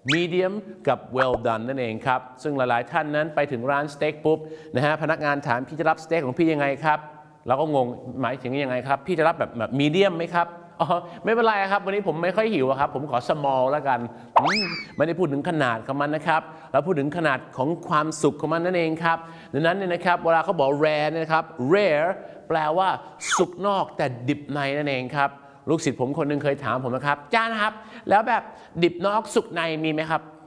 medium กับ well done นั่นเองครับซึ่งหลายๆท่านนั้นไปถึงร้านสเต็กปุ๊บนะฮะพนักงานถามพี่จะรับสเต็กของพี่ยังไงครับเราก็งงหมายถึงยังไงครับพี่จะรับแบบมีเดียมไหมครับอ๋อไม่เป็นไรครับวันนี้ผมไม่ค่อยหิวครับผมขอ small แล้วกันไม่ได้พูดถึงขนาดของมันนะครับเราพูดถึงขนาดของความสุขของมันนั่นเองครับดังนั้นเนี่ยนะครับเวลาเขาบอก rare เนี่ยนะครับ rare แปลว่าสุกนอกแต่ดิบในนั่นเองครับลูกศิษย์ผมคนหนึ่งเคยถามผมนะครับอาจารย์ครับแล้วแบบดิบนอกสุกในมีไหมครับ